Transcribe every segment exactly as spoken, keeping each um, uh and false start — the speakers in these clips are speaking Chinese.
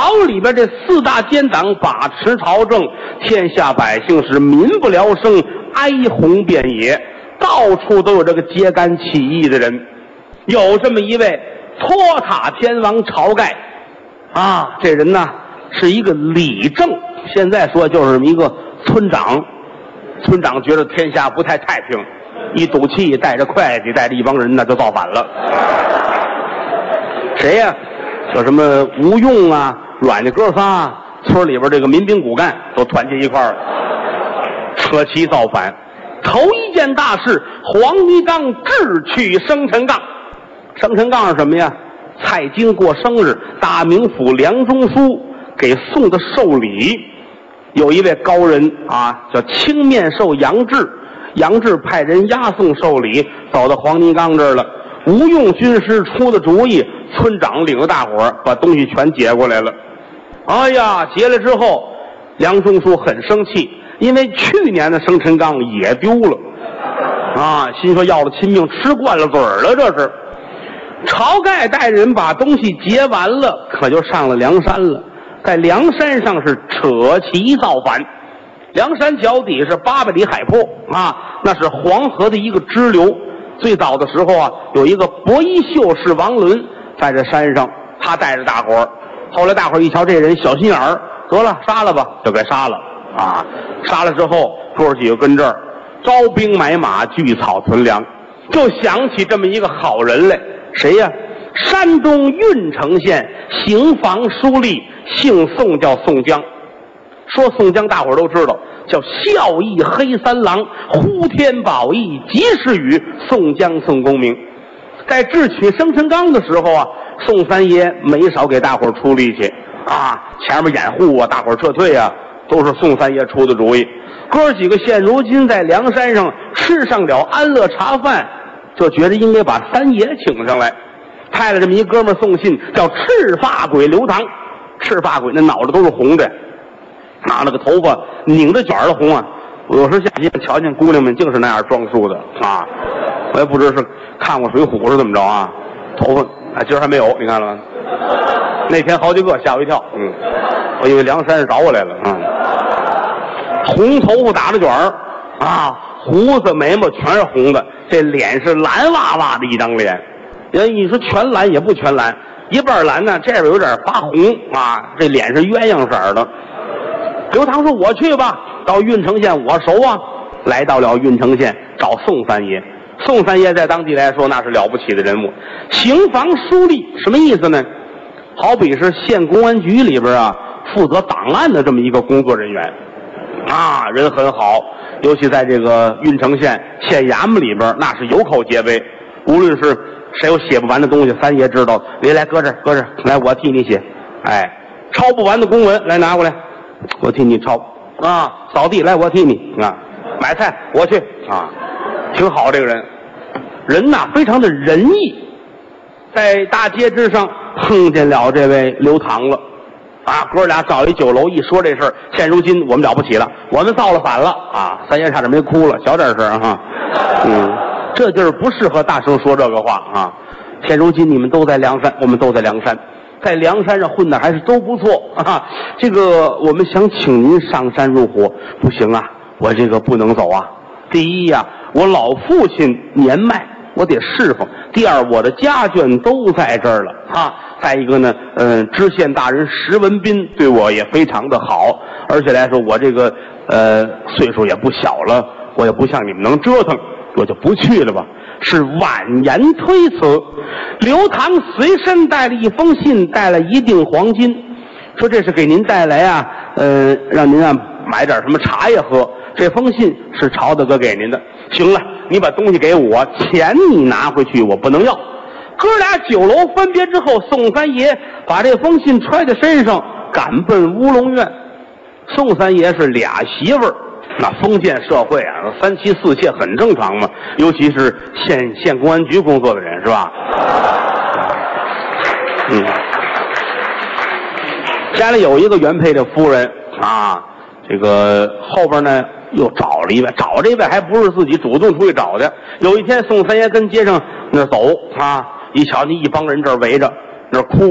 朝里边这四大奸党把持朝政，天下百姓是民不聊生，哀鸿遍野，到处都有这个揭竿起义的人。有这么一位托塔天王晁盖啊，这人呢是一个理政，现在说就是一个村长。村长觉得天下不太太平，一赌气带着会计带着一帮人呢就造反了。谁呀、啊？叫什么吴用啊、阮家哥仨，村里边这个民兵骨干都团结一块儿了，扯旗造反。头一件大事，黄泥岗智取生辰纲。生辰纲是什么呀？蔡京过生日，大名府梁中书给送的寿礼。有一位高人啊，叫青面兽杨志，杨志派人押送寿礼，走到黄泥岗这儿了。吴用军师出的主意，村长领着大伙儿把东西全劫过来了。哎呀，劫了之后，梁中书很生气，因为去年的生辰纲也丢了，啊，心说要了亲命，吃惯了嘴儿了，这是。晁盖带人把东西劫完了，可就上了梁山了。在梁山上是扯旗造反，梁山脚底是八百里海泊啊，那是黄河的一个支流。最早的时候啊，有一个伯衣秀士王伦在这山上，他带着大伙儿。后来大伙儿一瞧这人小心眼儿，得了，杀了吧，就给杀了啊。杀了之后，哥几个跟这儿招兵买马，聚草屯粮，就想起这么一个好人来，谁呀？山东郓城县刑房书吏，姓宋，叫宋江。说宋江大伙儿都知道，叫孝义黑三郎，呼天宝义及时雨，宋江宋公明。在智取生辰纲的时候啊，宋三爷没少给大伙儿出力气啊，前面掩护啊，大伙儿撤退啊，都是宋三爷出的主意。哥几个现如今在梁山上吃上了安乐茶饭，就觉得应该把三爷请上来，派了这么一哥们送信，叫赤发鬼刘唐。赤发鬼那脑袋都是红的，拿那个头发拧着卷的红啊！我有时候下街瞧见姑娘们净是那样装束的啊！我也不知是看过《水浒》是怎么着啊？头发啊，今儿还没有，你看了吗？那天好几个，吓我一跳。嗯，我以为梁山找我来了啊！红头发打着卷儿啊，胡子眉毛全是红的，这脸是蓝哇哇的一张脸。人你说全蓝也不全蓝，一半蓝呢，这边有点发红啊，这脸是鸳鸯色的。刘唐说：“我去吧，到郓城县我熟啊。”来到了郓城县，找宋三爷。宋三爷在当地来说那是了不起的人物，刑房书吏什么意思呢？好比是县公安局里边啊，负责档案的这么一个工作人员啊，人很好。尤其在这个郓城县县衙门里边，那是有口皆碑。无论是谁有写不完的东西，三爷知道，你来搁这搁这，来我替你写。哎，抄不完的公文来拿过来，我替你抄啊。扫地来我替你啊，买菜我去啊，挺好这个人。人呐非常的仁义。在大街之上碰见了这位刘唐了啊，哥俩找一酒楼一说这事儿，现如今我们了不起了，我们造了反了啊！三爷差点没哭了，小点声哈。嗯，这地儿不适合大声说这个话啊。现如今你们都在梁山，我们都在梁山，在梁山上混的还是都不错啊。这个我们想请您上山入伙，不行啊，我这个不能走啊。第一呀、啊，我老父亲年迈，我得侍奉。第二，我的家眷都在这儿了啊。再一个呢，嗯，知县大人石文斌对我也非常的好，而且来说我这个呃岁数也不小了，我也不像你们能折腾，我就不去了吧。是婉言推辞。刘唐随身带了一封信，带了一锭黄金，说这是给您带来啊，呃，让您啊买点什么茶叶喝。这封信是朝大哥给您的。行了，你把东西给我，钱你拿回去，我不能要。哥俩酒楼分别之后，宋三爷把这封信揣在身上，赶奔乌龙院。宋三爷是俩媳妇儿，那封建社会啊，三妻四妾很正常嘛，尤其是县县公安局工作的人，是吧？嗯，家里有一个原配的夫人啊，这个后边呢又找了一位，找这位还不是自己主动出去找的。有一天，宋三爷跟街上那走啊，一瞧，你一帮人这儿围着，那儿哭，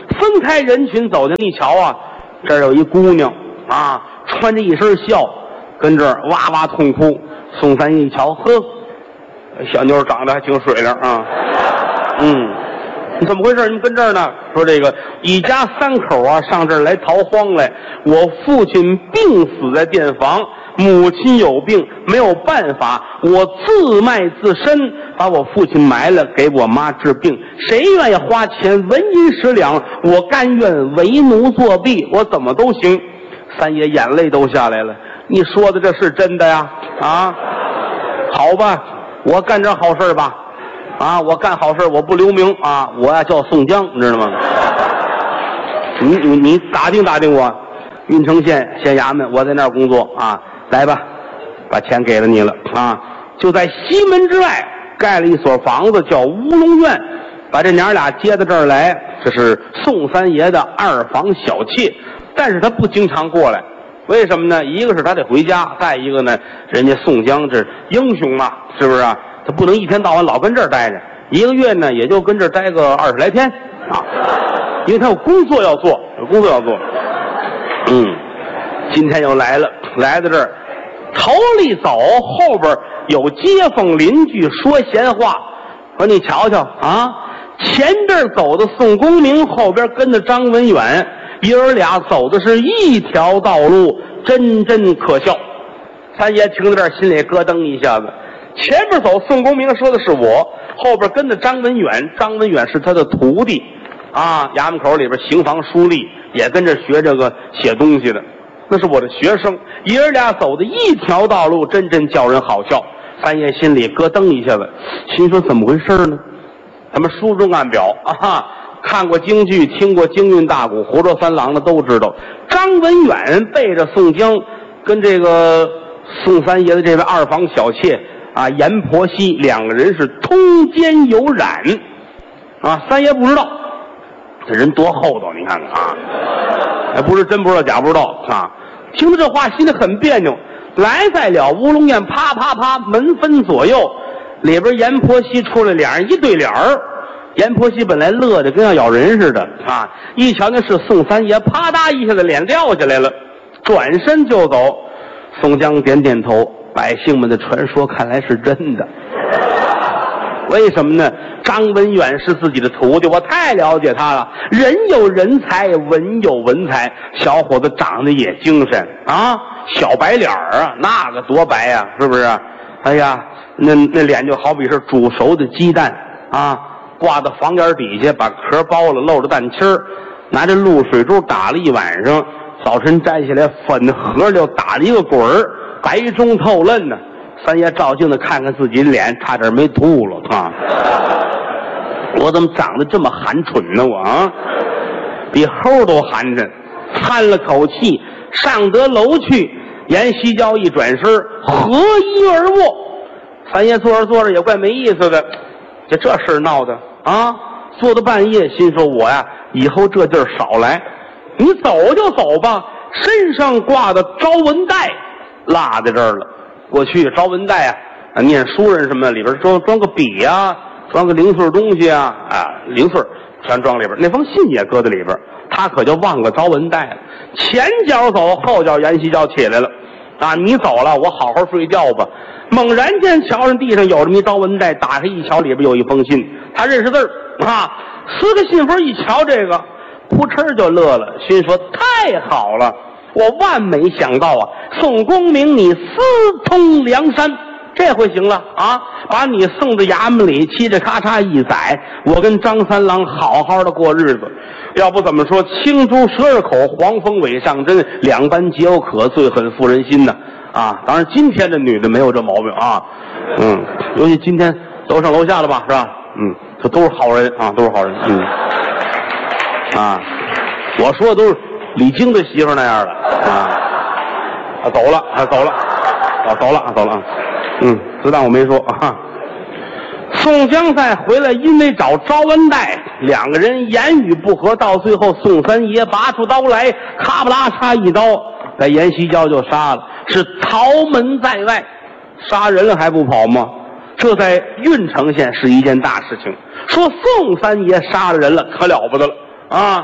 分开人群走进，一瞧啊，这儿有一姑娘啊，穿着一身孝，跟这儿哇哇痛哭。宋三爷一瞧，呵，小妞长得还挺水灵啊。嗯，你怎么回事？你们跟这儿呢？说这个一家三口啊，上这儿来逃荒来。我父亲病死在店房，母亲有病，没有办法，我自卖自身，把我父亲埋了，给我妈治病。谁愿意花钱纹银十两，我甘愿为奴作婢，我怎么都行。三爷眼泪都下来了。你说的这是真的呀？啊，好吧，我干点好事吧。啊，我干好事，我不留名啊，我呀叫宋江，你知道吗？你你你打听打听我，郓城县县衙门，我在那儿工作啊。来吧，把钱给了你了啊。就在西门之外盖了一所房子，叫乌龙院，把这娘俩接到这儿来。这是宋三爷的二房小妾，但是他不经常过来。为什么呢？一个是他得回家，再一个呢，人家宋江这英雄啊，是不是啊？他不能一天到晚老跟这儿待着，一个月呢也就跟这儿待个二十来天啊，因为他有工作要做，有工作要做。嗯，今天又来了，来到这儿，头里走，后边有街坊邻居说闲话，说你瞧瞧啊，前边走的宋公明，后边跟着张文远。爷儿俩走的是一条道路，真真可笑。三爷听到这儿，心里咯噔一下子。前边走宋公明说的是我，后边跟着张文远，张文远是他的徒弟啊，衙门口里边行房书吏，也跟着学这个写东西的，那是我的学生。爷儿俩走的一条道路，真真叫人好笑。三爷心里咯噔一下子，心说怎么回事呢？咱们书中暗表啊，看过京剧，听过京韵大鼓、胡说三郎的都知道，张文远背着宋江，跟这个宋三爷的这位二房小妾啊阎婆惜两个人是通奸有染啊。三爷不知道，这人多厚道，你看看啊，还不是真不知道假不知道啊。听到这话，心里很别扭。来在了乌龙院，啪啪啪，门分左右，里边阎婆惜出来，俩人一对脸儿。阎婆惜本来乐得跟要咬人似的啊，一瞧那是宋三爷，啪嗒一下子脸掉下来了，转身就走。宋江点点头，百姓们的传说看来是真的。为什么呢？张文远是自己的徒弟，我太了解他了。人有人才，文有文才，小伙子长得也精神啊，小白脸儿啊，那个多白呀、啊，是不是？哎呀，那那脸就好比是煮熟的鸡蛋啊，挂到房檐底下，把壳剥了，露着蛋清儿，拿着露水珠打了一晚上，早晨摘下来，粉盒就打了一个滚儿，白中透嫩呢。三爷照镜子看看自己的脸，差点没吐了啊！我怎么长得这么寒碜呢？我啊，比猴都寒碜。叹了口气，上得楼去。阎锡交一转身，合衣而卧。三爷坐着坐着也怪没意思的，就这事儿闹的啊！坐到半夜，心说我呀，以后这地儿少来。你走就走吧，身上挂的招文袋落在这儿了。过去招文袋啊，念书人什么的，里边装装个笔啊，装个零碎东西啊，啊，零碎全装里边。那封信也搁在里边，他可就忘了招文袋了。前脚走，后脚阎锡交起来了，啊，你走了，我好好睡觉吧。猛然间瞧上地上有这么一招文袋，打开一瞧，里边有一封信，他认识字儿啊，撕个信封一瞧，这个扑哧就乐了，心说太好了。我万没想到啊，宋公明你私通梁山，这回行了啊！把你送到衙门里，嘁哩咔嚓一宰，我跟张三郎好好的过日子。要不怎么说青猪十二口，黄蜂尾上针，两般皆有可，最狠妇人心呢？啊，当然今天这女的没有这毛病啊，嗯，尤其今天楼上楼下的吧，是吧？嗯，这都是好人啊，都是好人，嗯，啊，我说的都是李菁的媳妇那样的啊，啊走了啊走了，啊走了啊走了啊，嗯，就当我没说啊。宋江再回来，因为找招文袋，两个人言语不合，到最后宋三爷拔出刀来，咔不拉嚓一刀，把阎锡交就杀了，是逃门在外，杀人了还不跑吗？这在郓城县是一件大事情。说宋三爷杀了人了，可了不得了啊！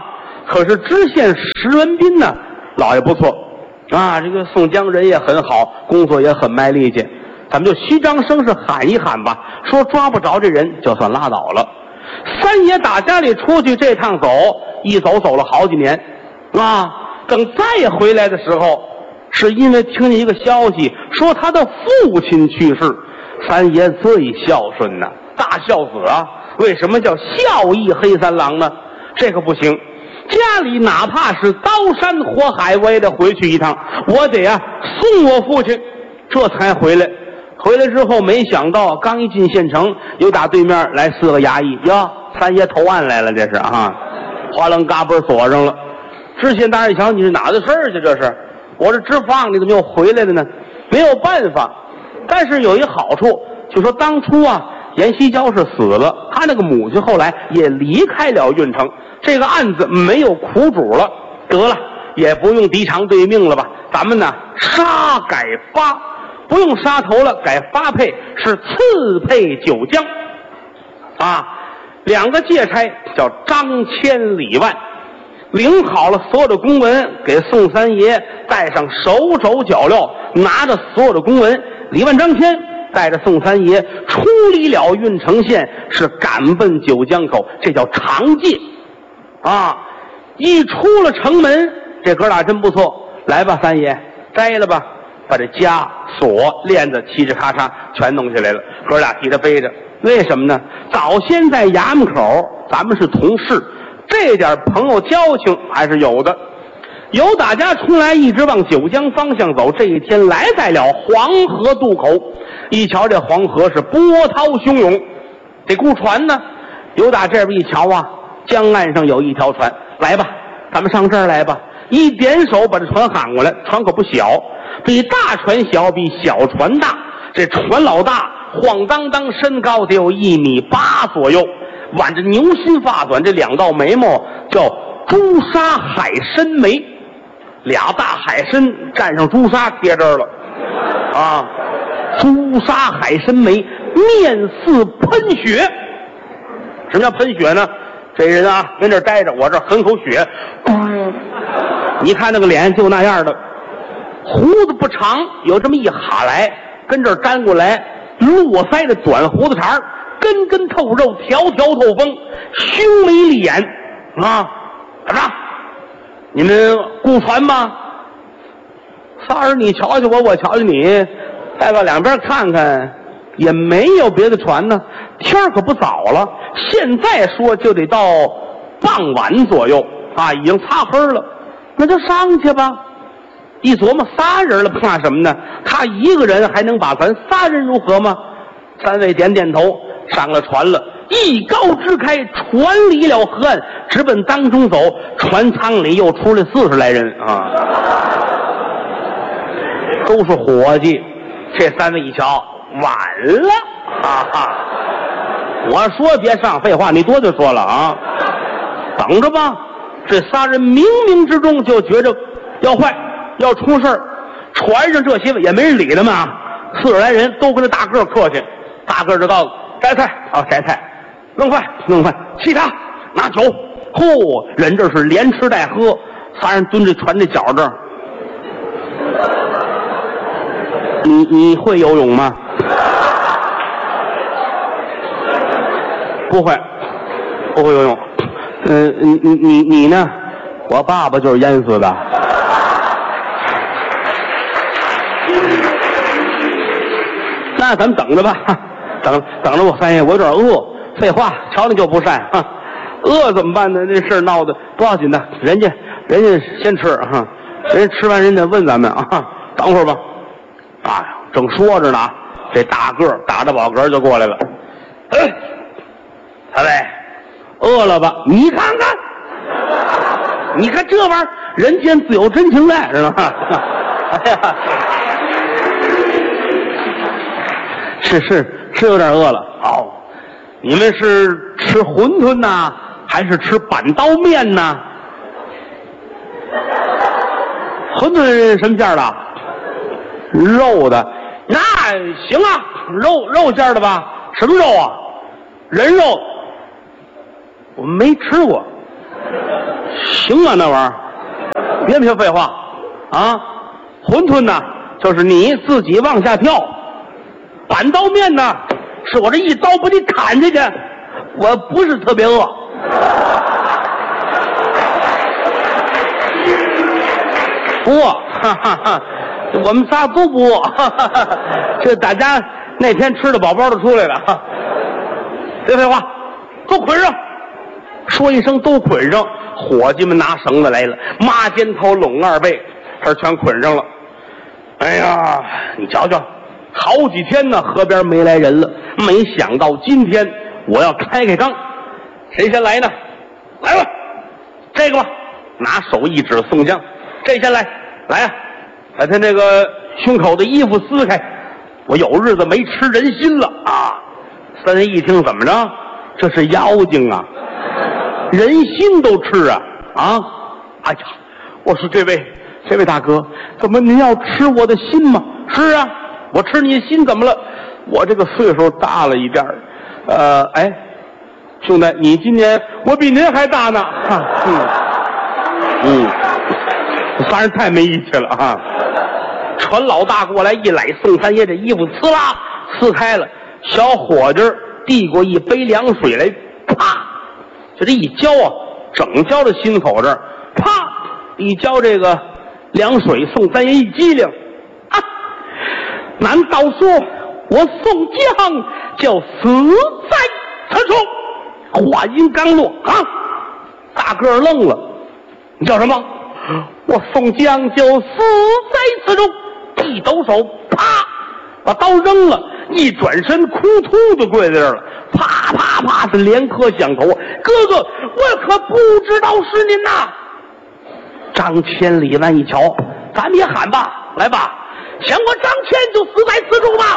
可是知县石文斌呢，老爷不错啊，这个宋江人也很好，工作也很卖力气，咱们就虚张声势喊一喊吧，说抓不着这人就算拉倒了。三爷打家里出去这趟走，一走走了好几年啊，等再回来的时候，是因为听见一个消息，说他的父亲去世。三爷最孝顺呐，大孝子啊，为什么叫孝义黑三郎呢？这个不行，家里哪怕是刀山火海，我也得回去一趟，我得啊送我父亲，这才回来。回来之后，没想到刚一进县城，有打对面来四个衙役，哟，三爷投案来了，这是啊，哗楞嘎嘣锁上了。知县大人一瞧，你是哪的事儿去？这是我这知府，你怎么又回来了呢？没有办法，但是有一好处，就说当初啊，阎锡交是死了，他那个母亲后来也离开了运城，这个案子没有苦主了，得了，也不用敌偿对命了吧？咱们呢，杀改发。不用杀头了，改发配，是赐配九江啊，两个借差叫张千里万，领好了所有的公文，给宋三爷带上手肘脚镣，拿着所有的公文，李万张千带着宋三爷出离了郓城县，是赶奔九江口，这叫长借啊。一出了城门，这哥俩真不错，来吧，三爷摘了吧，把这枷锁链子嘁哧咔嚓全弄下来了，哥俩提着背着。为什么呢？早先在衙门口咱们是同事，这点朋友交情还是有的。由打家出来一直往九江方向走，这一天来在了黄河渡口，一瞧这黄河是波涛汹涌，得雇船呢。由打这边一瞧啊，江岸上有一条船，来吧，咱们上这儿来吧。一点手把这船喊过来，船可不小，比大船小，比小船大。这船老大，晃荡荡，身高得有一米八左右，挽着牛心发短，这两道眉毛叫朱砂海参眉，俩大海参蘸上朱砂贴这儿了啊！朱砂海参眉，面似喷血。什么叫喷血呢？这人啊，跟这儿待着，我这狠口血，你看那个脸就那样的，胡子不长，有这么一哈来，跟这儿粘过来，络腮的短胡子茬，根根透肉，条条透风，凶眉利眼啊！怎么着？你们雇船吗？仨人，你瞧瞧我，我瞧瞧你，再往两边看看，也没有别的船呢。天可不早了，现在说就得到傍晚左右啊，已经擦黑了，那就上去吧。一琢磨，仨人了，怕什么呢？他一个人还能把咱仨人如何吗？三位点点头，上了船了，一高支开，船离了河岸，直奔当中走。船舱里又出来四十来人啊，都是伙计。这三位一瞧，晚了啊哈！我说别上废话，你多就说了啊，等着吧。这仨人冥冥之中就觉着要坏，要出事儿。船上这些也没人理他们啊，四十来人都跟那大个客气，大个就告诉摘菜啊，摘菜，弄饭弄饭，沏茶拿酒，嚯，人这是连吃带喝。仨人蹲着船这脚这儿，你你会游泳吗？不会，不会游泳。嗯、呃，你你你你呢？我爸爸就是淹死的。那咱们等着吧，等等着我三爷，我有点饿。废话，瞧你就不善哈，饿怎么办呢？这事儿闹的不要紧的，人家人家先吃哈，人家吃完人家问咱们啊，等会儿吧。啊，正说着呢，这大个打着饱嗝就过来了。哎，三位，饿了吧？你看看，你看这玩意儿，人间自有真情在，知道吗？哎呀，是是是有点饿了。哦，你们是吃馄饨呢，还是吃板刀面呢？馄饨什么馅的？肉的。那行啊，肉肉馅的吧？什么肉啊？人肉。我没吃过。 行啊，那玩意儿，别别废话啊！馄饨呢，就是你自己往下跳；板刀面呢，是我这一刀把你砍下去。我不是特别饿。不饿，哈哈哈！我们仨都不饿，哈哈哈！这大家那天吃的饱饱的出来了，哈！别废话，都捆上！说一声都捆上，伙计们拿绳子来了，麻肩头拢二背，这全捆上了。哎呀，你瞧瞧，好几天呢，河边没来人了，没想到今天我要开开缸，谁先来呢？来吧，这个吧，拿手一指宋江，这先来，来呀、啊，把他那个胸口的衣服撕开，我有日子没吃人心了啊！三人一听，怎么着？这是妖精啊！人心都吃啊！啊！哎呀，我说这位这位大哥，怎么您要吃我的心吗？是啊，我吃你的心怎么了？我这个岁数大了一点儿，呃，哎，兄弟，你今年我比您还大呢，哈，嗯，嗯，反正太没义气了啊！传老大过来一揽宋三爷这衣服，呲啦撕开了，小伙计递过一杯凉水来，啪，就这一浇啊，整浇到心口这儿，啪，一浇这个凉水，宋三爷一激灵，啊，难道说我宋江就死在此处？话音刚落，啊，大个儿愣了，你叫什么？我宋江就死在此处。一抖手，啪，把刀扔了，一转身，哭突就跪在这儿了，啪啪啪是连磕响头。哥哥，我可不知道是您呐！张千里完一瞧，咱们也喊吧，来吧，想我张千就死在此处吧，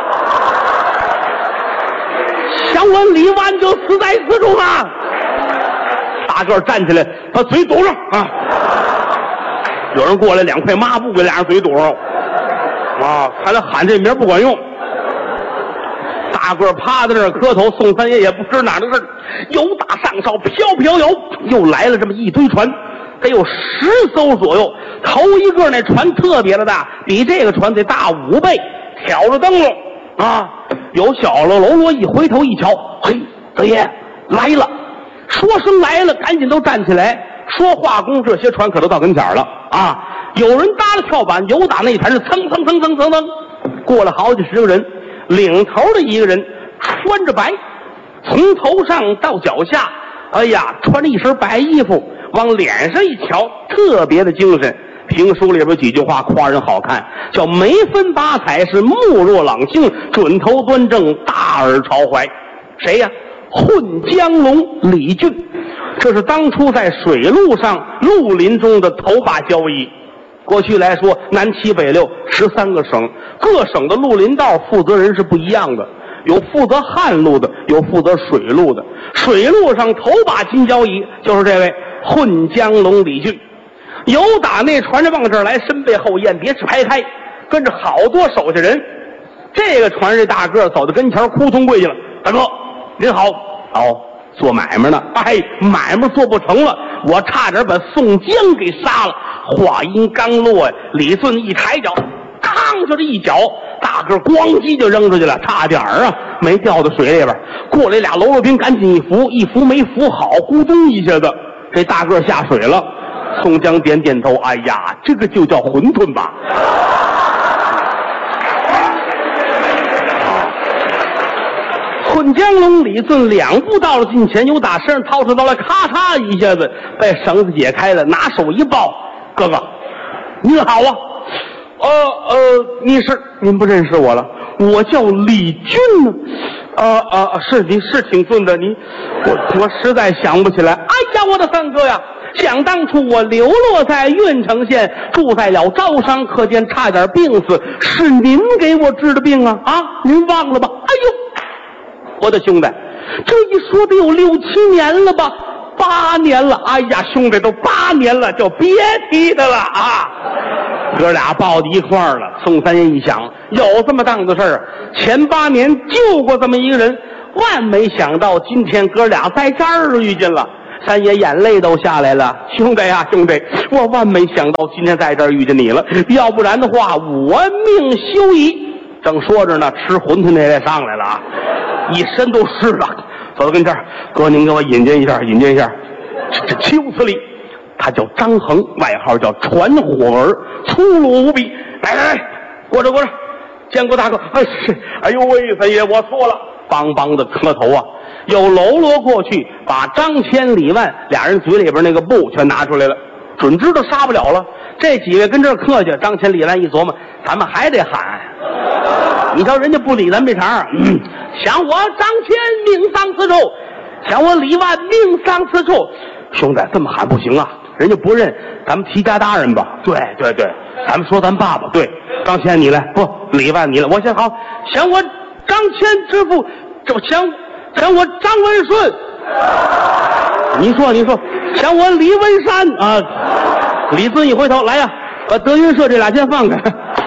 想我李纨就死在此处吧。大个站起来，把嘴堵上啊！有人过来，两块抹布给俩人嘴堵上。啊，看来喊这名不管用。大个趴在那儿磕头，宋三爷也不知哪的事，由打上哨飘飘摇，又来了这么一堆船，得有十艘左右。头一个那船特别的大，比这个船得大五倍，挑着灯笼啊。有小喽喽啰一回头一瞧，嘿，三爷来了！说声来了，赶紧都站起来。说话工，这些船可都到跟前了啊！有人搭了跳板，有打那船是蹭蹭蹭蹭蹭蹭，过了好几十个人，领头的一个人穿着白，从头上到脚下，哎呀，穿着一身白衣服，往脸上一瞧，特别的精神。评书里边几句话夸人好看，叫眉分八彩，是目若朗星，准头端正，大耳朝怀。谁呀？混江龙李俊，这是当初在水路上绿林中的头把交椅。过去来说，南七北六十三个省，各省的绿林道负责人是不一样的，有负责旱路的，有负责水路的。水路上头把金交椅就是这位混江龙李俊。有打那船上往这儿来，身背后雁别翅排开，跟着好多手下人。这个船这大个走到跟前，扑通跪下了：“大哥，您好。”“好，做买卖呢。”“哎，买卖做不成了，我差点把宋江给杀了。”话音刚落，李顺一抬脚，吭就这一脚，大个咣叽就扔出去了，差点儿啊没掉到水里边。过来俩喽啰兵，赶紧一扶，一扶没扶好，咕咚一下子，这大个下水了。宋江点点头，哎呀，这个就叫馄饨吧。混江龙李顺两步到了近前，由打身上掏出刀来，咔嚓一下子把绳子解开了，拿手一抱：“哥哥，您好啊！呃呃，你是您不认识我了？我叫李俊呢。呃呃，是您是挺俊的，您我我实在想不起来。哎呀，我的三哥呀！想当初我流落在郓城县，住在了招商客店，差点病死，是您给我治的病啊！啊，您忘了吧？哎呦，我的兄弟，这一说得有六七年了吧？八年了！哎呀，兄弟，都八年了，就别提他了啊！哥俩抱在一块儿了。宋三爷一想，有这么档子事儿，前八年救过这么一个人，万没想到今天哥俩在这儿遇见了。 三爷眼泪都下来了。兄弟呀、啊，兄弟，我万没想到今天在这儿遇见你了，要不然的话，我命休矣。正说着呢，吃馄饨那也上来了啊，一身都湿了。走到跟这儿，哥您给我引荐一下，引荐一下。这这邱司令，他叫张衡，外号叫传火儿，粗鲁无比。来来来，过着过着，见过大哥。哎是，哎呦喂，三爷我错了，梆梆的磕头啊。又搂罗过去，把张千李万俩人嘴里边那个布全拿出来了，准知道杀不了了。这几位跟这儿客气，张千李万一琢磨，咱们还得喊。你瞧人家不理咱这茬，嗯，想我张千命丧此处，想我李万命丧此处。兄弟，这么喊不行啊，人家不认，咱们提家大人吧。对对对，咱们说咱爸爸。对，张千你来，不，李万你来。我先好，想我张千之父，这想想我张文顺。你说你说，想我李文山啊。李尊一回头，来呀，把德云社这俩先放开。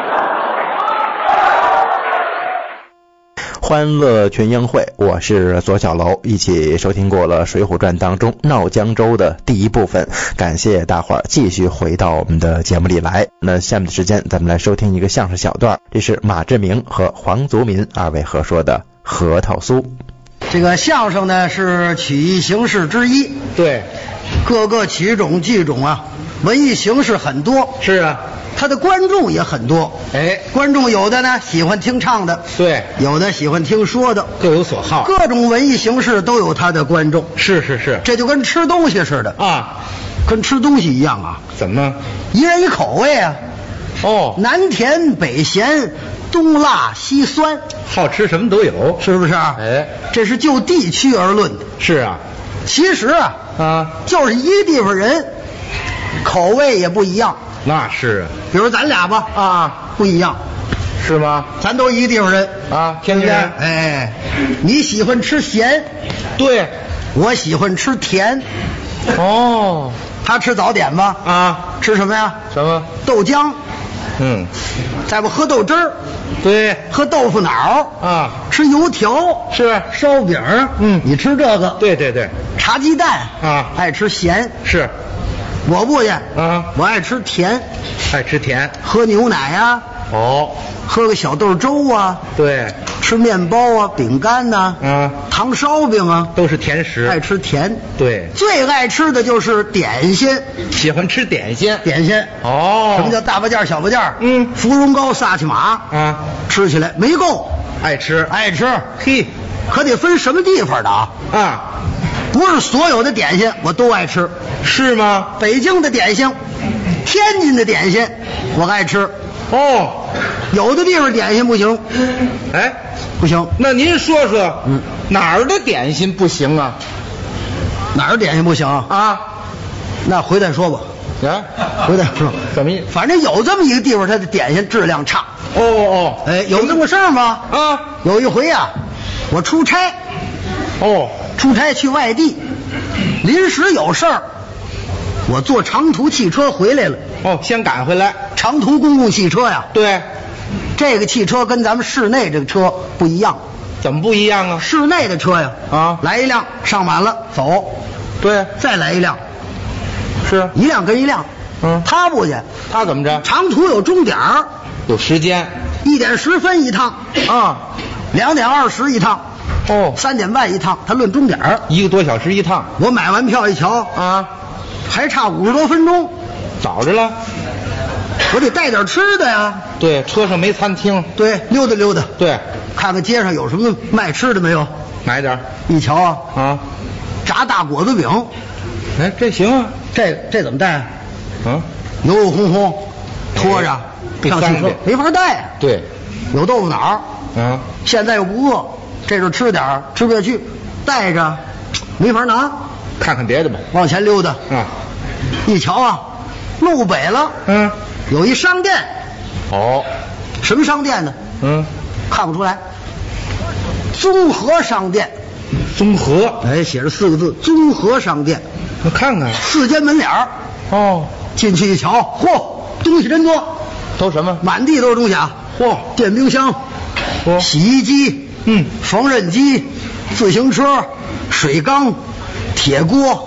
欢乐群英会，我是左小楼，一起收听过了《水浒传》当中闹江州的第一部分，感谢大伙儿继续回到我们的节目里来。那下面的时间咱们来收听一个相声小段，这是马志明和黄祖民二位合说的核桃酥。 这个相声呢是曲艺形式之一， 对， 各个曲种剧种啊，文艺形式很多， 是啊， 他的观众也很多。 哎， 观众有的呢喜欢听唱的， 对， 有的喜欢听说的， 各有所好， 各种文艺形式都有他的观众。 是是是， 这就跟吃东西似的啊， 跟吃东西一样啊。 怎么？ 一人一口味啊。 哦， 南甜北咸，东辣西酸， 好吃什么都有， 是不是啊？ 哎， 这是就地区而论的。 是啊， 其实啊啊， 就是一个地方人，口味也不一样。 那是啊， 比如咱俩吧， 啊， 不一样， 是吗？ 咱都一个地方人啊，天津人。 哎，你喜欢吃咸， 对， 我喜欢吃甜。 哦， 他吃早点吧？ 啊， 吃什么呀？ 什么？ 豆浆。 嗯， 再不喝豆汁儿。 对， 喝豆腐脑啊， 吃油条是烧饼。 嗯， 你吃这个？ 对对对， 茶鸡蛋啊， 爱吃咸。 是， 我不去啊， 我爱吃甜， 爱吃甜， 喝牛奶呀、啊， 哦， 喝个小豆粥啊， 对， 吃面包啊，饼干呐、啊， 啊， 糖烧饼啊， 都是甜食， 爱吃甜。 对， 最爱吃的就是点心， 喜欢吃点心， 点心。 哦， 什么叫大八件小八件？ 嗯， 芙蓉糕、萨其马啊， 吃起来没够， 爱吃， 爱吃。 嘿， 可得分什么地方的啊？ 啊， 不是所有的点心我都爱吃。 是吗？ 北京的点心，天津的点心我爱吃。 哦， 有的地方点心不行。 哎， 不行。 那您说说， 嗯， 哪儿的点心不行啊？ 哪儿点心不行啊？ 那回再说吧。 啊， 回再说。 怎么意思？ 反正有这么一个地方，它的点心质量差。 哦哦， 哎，有这么个事儿吗？ 啊， 有一回呀、啊，我出差。 哦， 出差去外地，临时有事儿，我坐长途汽车回来了。 哦，先赶回来。 长途公共汽车呀？ 对， 这个汽车跟咱们市内这个车不一样。 怎么不一样啊？ 市内的车呀， 啊， 来一辆上满了走， 对， 再来一辆， 是一辆跟一辆。 嗯， 他不去， 他怎么着？ 长途有终点， 有时间， 一点十分一趟啊， 两点二十一趟， 哦， 三点半一趟，他论终点， 一个多小时一趟。 我买完票一瞧啊， 还差五十多分钟， 早着了。 我得带点吃的呀。 对，车上没餐厅。 对，溜达溜达。 对， 看看街上有什么卖吃的没有。 买点。 一瞧啊， 啊， 炸大果子饼。 哎，这行啊。 这这怎么带？ 啊， 油油烘烘，拖着上汽车没法带啊。 对， 有豆腐脑。 啊， 现在又不饿，这时候吃点吃不下去，带着没法拿。 看看别的吧。 往前溜达。 啊， 一瞧啊，路北了。 嗯， 有一商店。 哦， 什么商店呢？ 嗯， 看不出来。综合商店。 综合。 哎，写着四个字：综合商店。 我看看。 四间门脸儿。 哦， 进去一瞧，嚯，东西真多。 都什么？ 满地都是东西啊！ 嚯， 电冰箱， 嚯， 洗衣机， 嗯， 缝纫机，自行车，水缸，铁锅，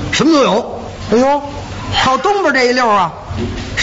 什么都有。 哎呦， 靠东边这一溜啊，